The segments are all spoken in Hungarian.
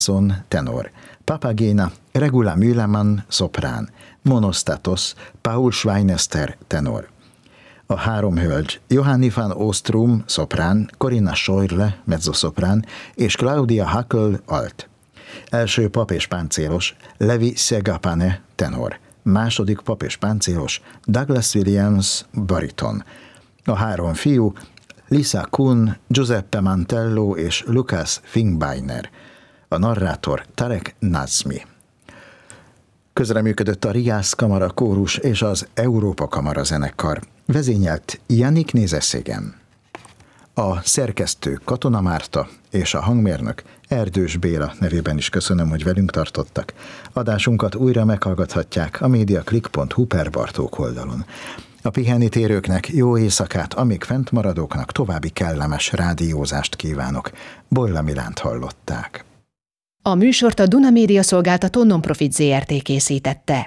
tenor, Papagena, Regula Mühlemann, szoprán, Monostatos, Paul Schweinester, tenor. A három hölgy, Johanni van Ostrom, szoprán, Corinna Scheurle, mezzoszoprán, és Claudia Hackel, alt. Első pap és páncélos, Levi Segapane, tenor. Második pap és páncélos, Douglas Williams, bariton. A három fiú, Lisa Kuhn, Giuseppe Mantello és Lukas Finkbeiner. A narrátor Tarek Nazmi. Közreműködött a Riász Kamara kórus és az Európa Kamara zenekar. Vezényelt Jannik Nézeszégen. A szerkesztő Katona Márta és a hangmérnök Erdős Béla nevében is köszönöm, hogy velünk tartottak. Adásunkat újra meghallgathatják a mediaclick.hu per Bartók oldalon. A pihenni térőknek jó éjszakát, amíg fent maradóknak további kellemes rádiózást kívánok. Bolla Milánt hallották. A műsort a Duna Média Szolgáltató Non-Profit Zrt. Készítette.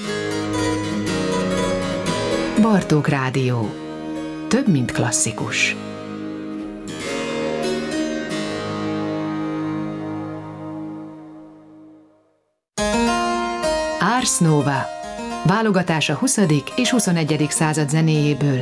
Bartók Rádió. Több, mint klasszikus. Ars Nova. Válogatás a 20. és 21. század zenéjéből.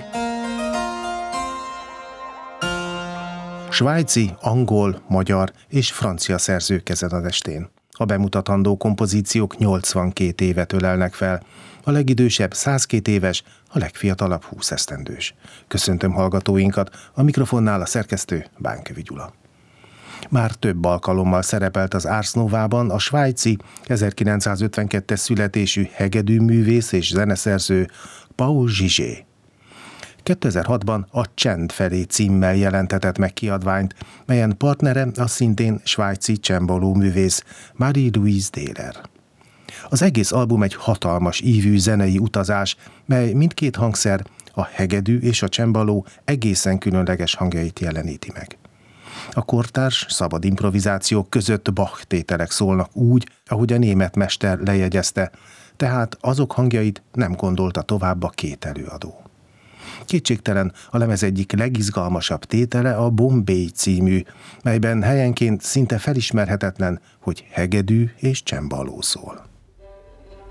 Svájci, angol, magyar és francia szerzők ezen az estén. A bemutatandó kompozíciók 82 évet ölelnek fel, a legidősebb 102 éves, a legfiatalabb 20 esztendős. Köszöntöm hallgatóinkat, a mikrofonnál a szerkesztő Bánkövi Gyula. Már több alkalommal szerepelt az Ars Novában a svájci 1952-es születésű hegedűművész és zeneszerző Paul Gigé. 2006-ban a Csend felé címmel jelentetett meg kiadványt, melyen partnere a szintén svájci csembaló művész Marie-Louise Dehler. Az egész album egy hatalmas ívű zenei utazás, mely mindkét hangszer, a hegedű és a csembaló egészen különleges hangjait jeleníti meg. A kortárs szabad improvizációk között Bach tételek szólnak úgy, ahogy a német mester lejegyezte, tehát azok hangjait nem gondolta tovább a két előadó. Kétségtelen a lemez egyik legizgalmasabb tétele a Bombay című, melyben helyenként szinte felismerhetetlen, hogy hegedű és csembaló szól.